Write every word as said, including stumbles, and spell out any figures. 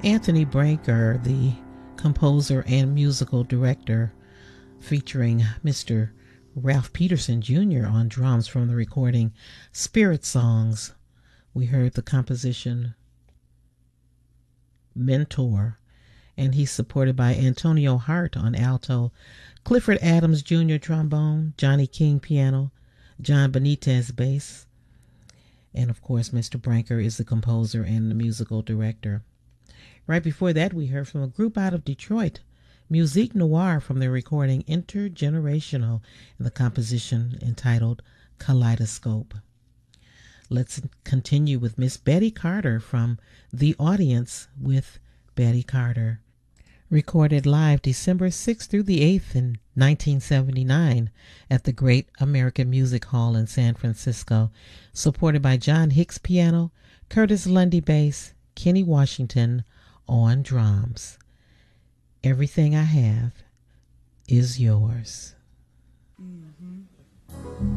Anthony Branker, the composer and musical director, featuring Mister Ralph Peterson Junior on drums from the recording Spirit Songs. We heard the composition Mentor, and he's supported by Antonio Hart on alto, Clifford Adams Junior trombone, Johnny King piano, John Benitez bass, and of course Mister Branker is the composer and the musical director. Right before that, we heard from a group out of Detroit, Musique Noire, from their recording Intergenerational, and the composition entitled Kaleidoscope. Let's continue with Miss Betty Carter from The Audience with Betty Carter. Recorded live December sixth through the eighth in nineteen seventy-nine at the Great American Music Hall in San Francisco, supported by John Hicks piano, Curtis Lundy bass, Kenny Washington on drums. Everything I have is yours. Mm-hmm.